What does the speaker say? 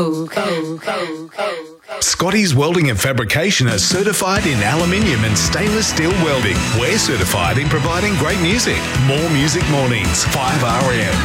Scotty's Welding and Fabrication are certified in aluminium and stainless steel welding. We're certified in providing great music. More Music Mornings, 5 RM.